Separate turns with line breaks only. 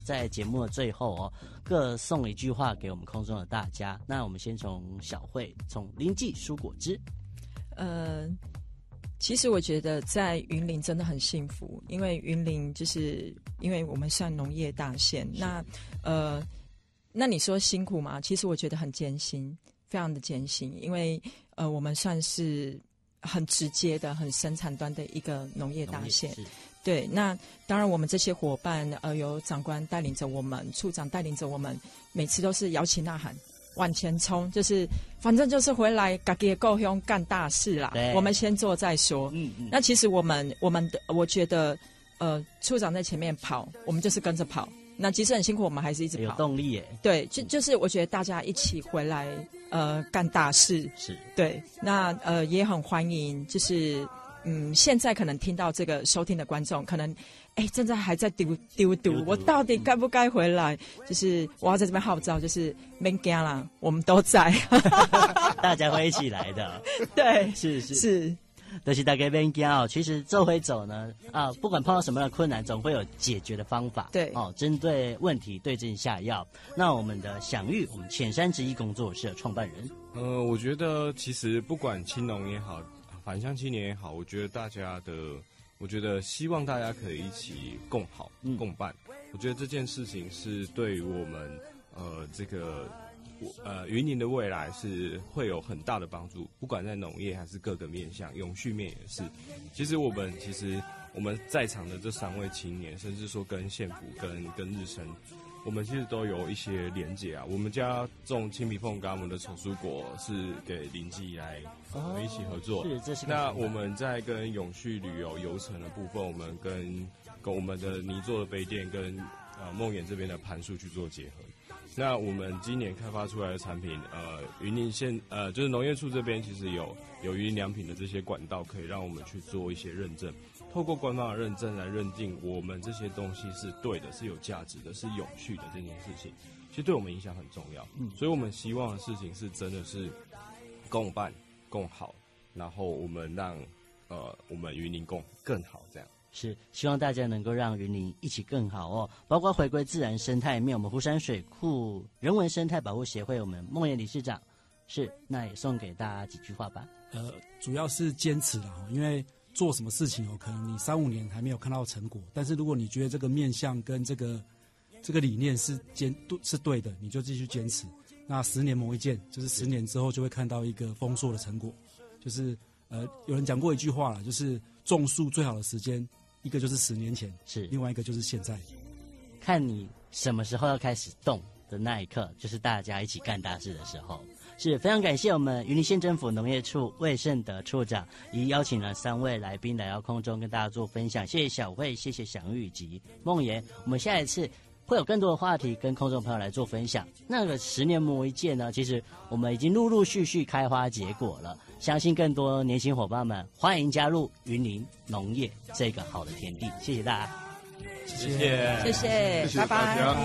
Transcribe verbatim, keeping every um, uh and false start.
在节目的最后哦，各送一句话给我们空中的大家。那我们先从小慧，从林记蔬果汁。
呃，其实我觉得在云林真的很幸福，因为云林就是因为我们算农业大县，那呃，那你说辛苦吗？其实我觉得很艰辛，非常的艰辛，因为呃，我们算是很直接的、很生产端的一个农业大县。对，那当然我们这些伙伴，呃，有长官带领着我们，处长带领着我们，每次都是摇旗呐喊，往前冲，就是反正就是回来自己的故乡干大事啦。我们先做再说。嗯嗯。那其实我们我们的我觉得，呃，处长在前面跑，我们就是跟着跑。那即使很辛苦，我们还是一直跑，
有动力耶。
对，就就是我觉得大家一起回来，呃，干大事。
是。对，
那呃也很欢迎，就是。嗯，现在可能听到这个收听的观众，可能哎，正在还在丢丢丢，我到底该不该回来？就是我要在这边号召，就是别惊啦，我们都在，
大家会一起来的。
对，
是是
是，
就是大家别惊哦。其实这回走呢，啊，不管碰到什么样的困难，总会有解决的方法。
对，
哦，针对问题对症下药。那我们的享誉，我们浅山之一工作室的创办人，
呃，我觉得其实不管青农也好。返乡青年也好，我觉得大家的，我觉得希望大家可以一起共好、嗯、共办。我觉得这件事情是对于我们呃这个呃云林的未来是会有很大的帮助，不管在农业还是各个面向，永续面也是。其实我们其实我们在场的这三位青年，甚至说跟县府、跟跟日升。我们其实都有一些连结啊，我们家种青皮凤柑，我们的丑蔬果是给林记来我们一起合作。
是，这是。
那我们在跟永续旅游游程的部分，我们跟跟我们的泥做的杯垫跟呃梦魇这边的盘树去做结合。那我们今年开发出来的产品，呃，云林县呃就是农业处这边其实有有云林良品的这些管道，可以让我们去做一些认证。透过官方的认证来认定我们这些东西是对的，是有价值的，是永续的这件事情，其实对我们影响很重要。嗯，所以我们希望的事情是真的是共办共好，然后我们让呃我们云林共更好这样。
是，希望大家能够让云林一起更好哦，包括回归自然生态面，我们湖山水库人文生态保护协会，我们梦魇理事长是，那也送给大家几句话吧。
呃，主要是坚持啦，因为做什么事情哦，可能你三五年还没有看到成果，但是如果你觉得这个面向跟这个这个理念是坚是对的，你就继续坚持。那十年磨一剑，就是十年之后就会看到一个丰硕的成果。就是呃，有人讲过一句话啦，就是种树最好的时间，一个就是十年前，
是
另外一个就是现在。
看你什么时候要开始动的那一刻，就是大家一起干大事的时候。是非常感谢我们云林县政府农业处魏胜德处长，以邀请了三位来宾来到空中跟大家做分享。谢谢小慧，谢谢享誉以及梦妍。我们下一次会有更多的话题跟空中朋友来做分享。那个十年磨一剑呢，其实我们已经陆陆续续开花结果了，相信更多年轻伙伴们欢迎加入云林农业这个好的田地。谢谢大家，
谢谢，
谢谢，拜拜。